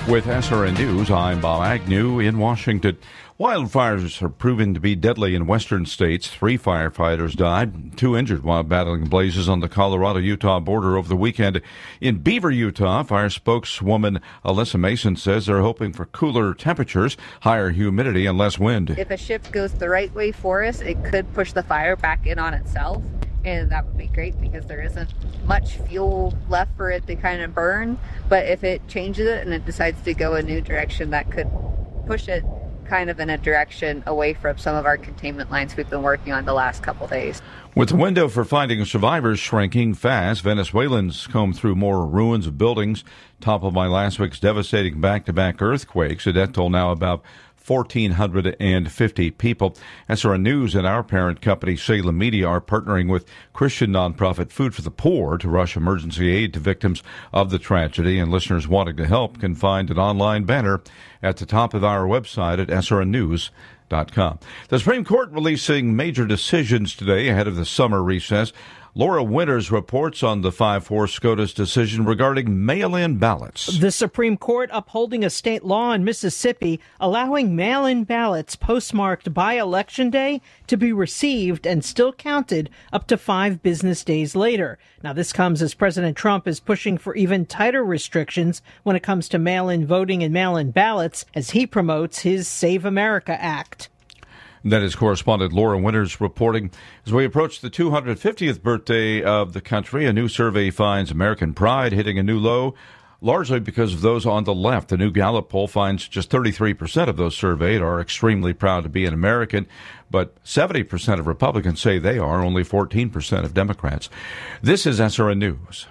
With SRN News, I'm Bob Agnew in Washington. Wildfires are proving to be deadly in western states. 3 firefighters died, 2 injured while battling blazes on the Colorado-Utah border over the weekend. In Beaver, Utah, fire spokeswoman Alyssa Mason says they're hoping for cooler temperatures, higher humidity, and less wind. If a shift goes the right way for us, it could push the fire back in on itself. And that would be great because there isn't much fuel left for it to kind of burn. But if it changes it and it decides to go a new direction, that could push it kind of in a direction away from some of our containment lines we've been working on the last couple days. With the window for finding survivors shrinking fast, Venezuelans comb through more ruins of buildings toppled by last week's devastating back-to-back earthquakes. A death toll now about 1,450 people. SRN News and our parent company, Salem Media, are partnering with Christian nonprofit Food for the Poor to rush emergency aid to victims of the tragedy. And listeners wanting to help can find an online banner at the top of our website at srnnews.com. The Supreme Court releasing major decisions today ahead of the summer recess. Laura Winters reports on the 5-4 SCOTUS decision regarding mail-in ballots. The Supreme Court upholding a state law in Mississippi allowing mail-in ballots postmarked by Election Day to be received and still counted up to 5 business days later. Now, this comes as President Trump is pushing for even tighter restrictions when it comes to mail-in voting and mail-in ballots as he promotes his Save America Act. That is correspondent Laura Winters reporting. As we approach the 250th birthday of the country, a new survey finds American pride hitting a new low, largely because of those on the left. The new Gallup poll finds just 33% of those surveyed are extremely proud to be an American, but 70% of Republicans say they are, only 14% of Democrats. This is SRN News.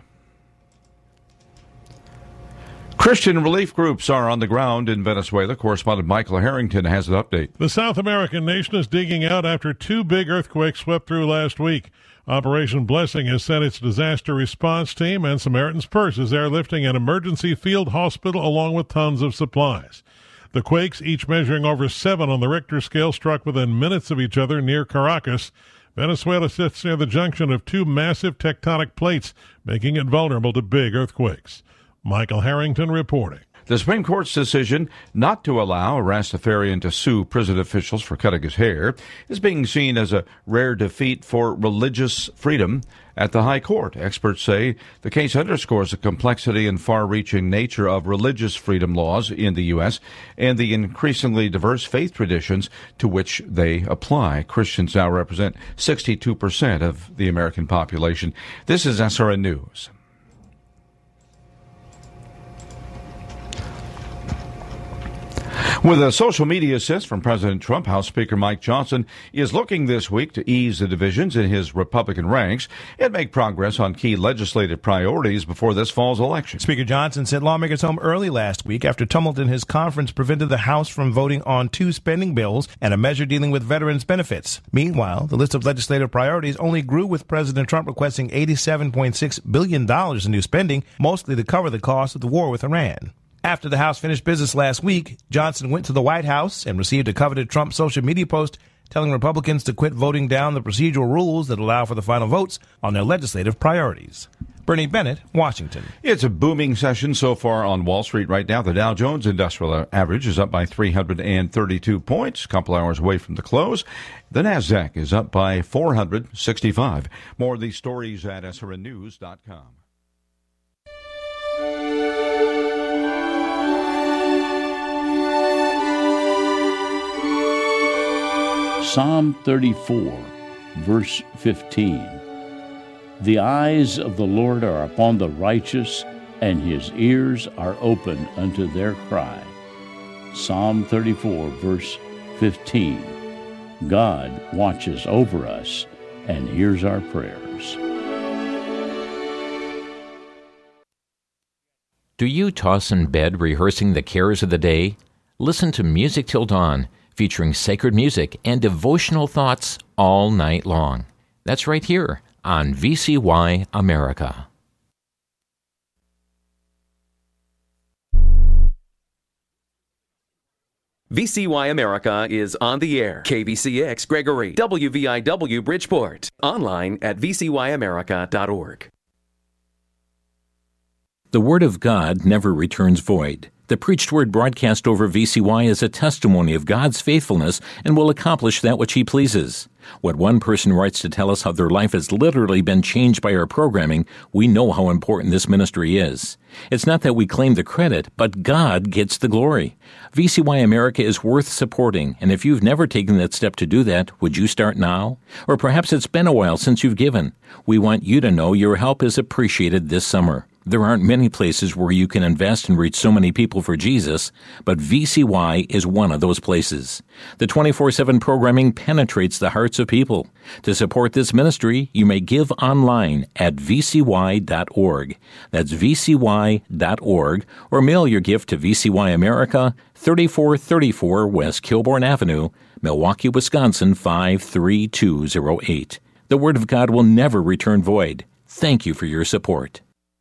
Christian relief groups are on the ground in Venezuela. Correspondent Michael Harrington has an update. The South American nation is digging out after 2 big earthquakes swept through last week. Operation Blessing has sent its disaster response team and Samaritan's Purse is airlifting an emergency field hospital along with tons of supplies. The quakes, each measuring over 7 on the Richter scale, struck within minutes of each other near Caracas. Venezuela sits near the junction of 2 massive tectonic plates, making it vulnerable to big earthquakes. Michael Harrington reporting. The Supreme Court's decision not to allow a Rastafarian to sue prison officials for cutting his hair is being seen as a rare defeat for religious freedom at the High Court. Experts say the case underscores the complexity and far-reaching nature of religious freedom laws in the U.S. and the increasingly diverse faith traditions to which they apply. Christians now represent 62% of the American population. This is SRN News. With a social media assist from President Trump, House Speaker Mike Johnson is looking this week to ease the divisions in his Republican ranks and make progress on key legislative priorities before this fall's election. Speaker Johnson sent lawmakers home early last week after tumult in his conference prevented the House from voting on 2 spending bills and a measure dealing with veterans' benefits. Meanwhile, the list of legislative priorities only grew with President Trump requesting $87.6 billion in new spending, mostly to cover the cost of the war with Iran. After the House finished business last week, Johnson went to the White House and received a coveted Trump social media post telling Republicans to quit voting down the procedural rules that allow for the final votes on their legislative priorities. Bernie Bennett, Washington. It's a booming session so far on Wall Street right now. The Dow Jones Industrial Average is up by 332 points, a couple hours away from the close. The NASDAQ is up by 465. More of these stories at srnnews.com. Psalm 34, verse 15. The eyes of the Lord are upon the righteous, and his ears are open unto their cry. Psalm 34, verse 15. God watches over us and hears our prayers. Do you toss in bed rehearsing the cares of the day? Listen to Music Till Dawn, featuring sacred music and devotional thoughts all night long. That's right here on VCY America. VCY America is on the air. KBCX Gregory, WVIW Bridgeport. Online at vcyamerica.org. The Word of God never returns void. The preached word broadcast over VCY is a testimony of God's faithfulness and will accomplish that which He pleases. What one person writes to tell us how their life has literally been changed by our programming, we know how important this ministry is. It's not that we claim the credit, but God gets the glory. VCY America is worth supporting, and if you've never taken that step to do that, would you start now? Or perhaps it's been a while since you've given. We want you to know your help is appreciated this summer. There aren't many places where you can invest and reach so many people for Jesus, but VCY is one of those places. The 24/7 programming penetrates the hearts of people. To support this ministry, you may give online at vcy.org. That's vcy.org, or mail your gift to VCY America, 3434 West Kilbourne Avenue, Milwaukee, Wisconsin, 53208. The Word of God will never return void. Thank you for your support.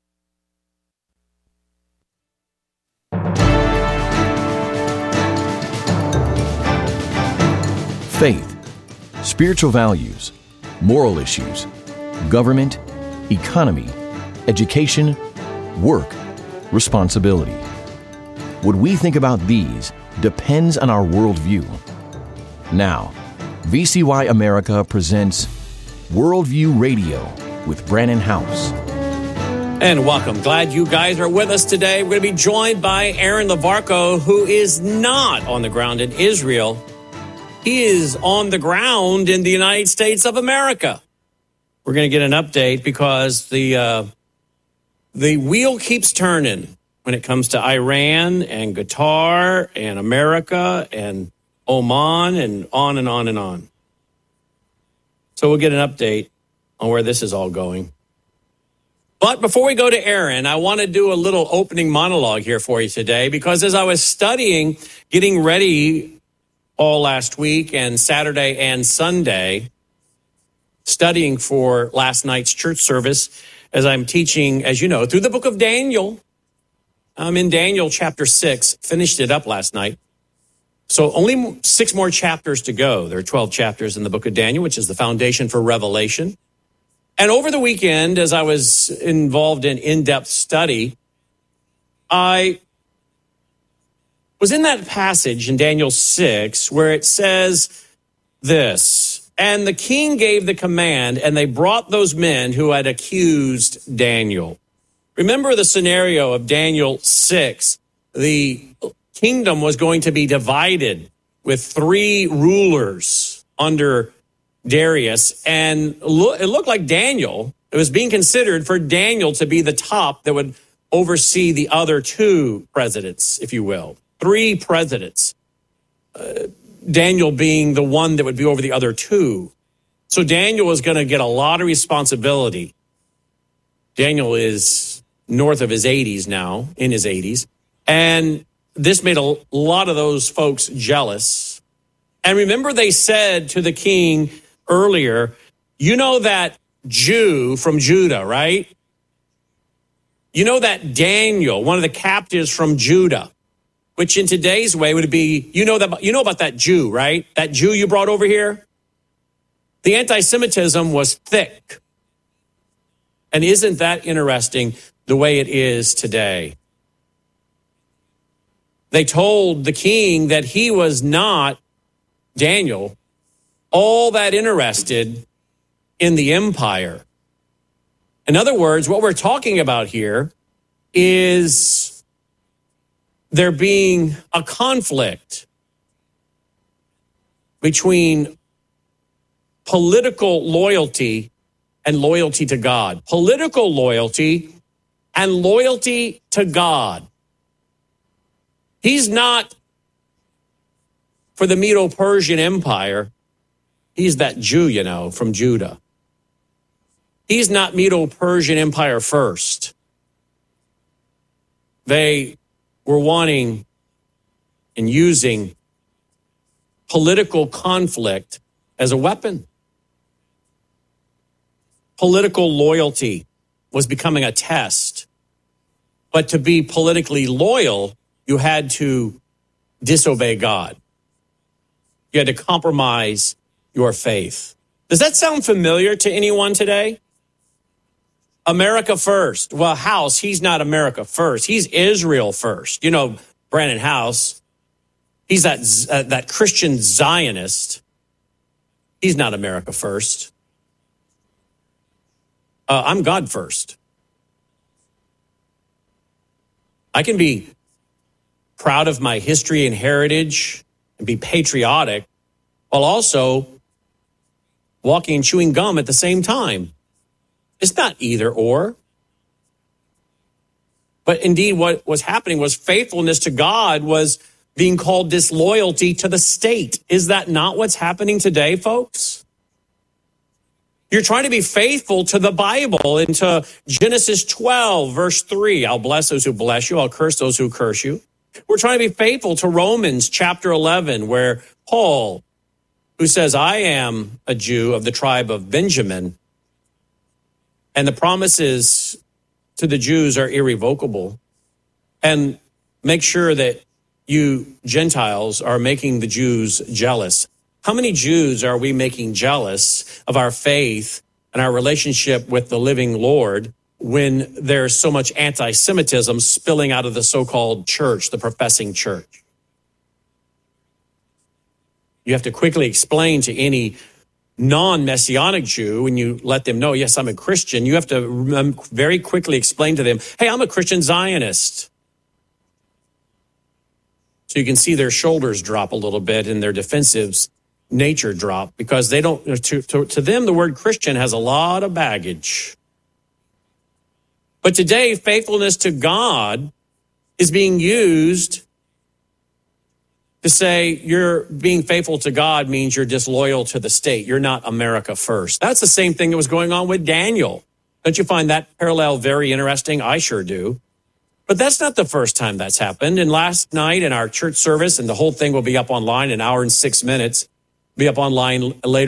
Faith, spiritual values, moral issues, government, economy, education, work, responsibility. What we think about these depends on our worldview. Now, VCY America presents Worldview Radio with Brannon House. And welcome. Glad you guys are with us today. We're going to be joined by Aaron Lavarco, who is not on the ground in Israel. He is on the ground in the United States of America. We're going to get an update because the wheel keeps turning when it comes to Iran and Qatar and America and Oman and on and on and on. So we'll get an update on where this is all going. But before we go to Aaron, I want to do a little opening monologue here for you today, because as I was studying, getting ready all last week and Saturday and Sunday, studying for last night's church service, as I'm teaching, as you know, through the book of Daniel. I'm in Daniel chapter 6, finished it up last night. So only 6 more chapters to go. There are 12 chapters in the book of Daniel, which is the foundation for Revelation. And over the weekend, as I was involved in in-depth study, I was in that passage in Daniel 6 where it says this, and the king gave the command, and they brought those men who had accused Daniel. Remember the scenario of Daniel 6. The kingdom was going to be divided with 3 rulers under Darius, and it looked like Daniel, it was being considered for Daniel to be the top that would oversee the other 2 presidents, if you will. 3 presidents, Daniel being the one that would be over the other 2. So Daniel was going to get a lot of responsibility. Daniel is north of his 80s now, in his 80s. And this made a lot of those folks jealous. And remember, they said to the king earlier, you know that Jew from Judah, right? You know that Daniel, one of the captives from Judah, which in today's way would be, you know about that Jew, right? That Jew you brought over here? The anti-Semitism was thick. And isn't that interesting, the way it is today? They told the king that he was not, Daniel, all that interested in the empire. In other words, what we're talking about here is there being a conflict between political loyalty and loyalty to God. Political loyalty and loyalty to God. He's not for the Medo-Persian Empire. He's that Jew, you know, from Judah. He's not Medo-Persian Empire first. They were wanting and using political conflict as a weapon. Political loyalty was becoming a test. But to be politically loyal, you had to disobey God. You had to compromise your faith. Does that sound familiar to anyone today? America first. Well, House, he's not America first. He's Israel first. You know, Brandon House. He's that Christian Zionist. He's not America first. I'm God first. I can be proud of my history and heritage and be patriotic while also walking and chewing gum at the same time. It's not either or. But indeed, what was happening was faithfulness to God was being called disloyalty to the state. Is that not what's happening today, folks? You're trying to be faithful to the Bible and to Genesis 12, verse 3. I'll bless those who bless you. I'll curse those who curse you. We're trying to be faithful to Romans chapter 11, where Paul, who says, I am a Jew of the tribe of Benjamin, and the promises to the Jews are irrevocable. And make sure that you Gentiles are making the Jews jealous. How many Jews are we making jealous of our faith and our relationship with the living Lord when there's so much anti-Semitism spilling out of the so-called church, the professing church? You have to quickly explain to any non-Messianic Jew, when you let them know, yes, I'm a Christian, you have to very quickly explain to them, hey, I'm a Christian Zionist. So you can see their shoulders drop a little bit and their defensive nature drop, because they don't, to them, the word Christian has a lot of baggage. But today, faithfulness to God is being used to say you're being faithful to God means you're disloyal to the state. You're not America first. That's the same thing that was going on with Daniel. Don't you find that parallel very interesting? I sure do. But that's not the first time that's happened. And last night in our church service, and the whole thing will be up online, an hour and 6 minutes, be up online later.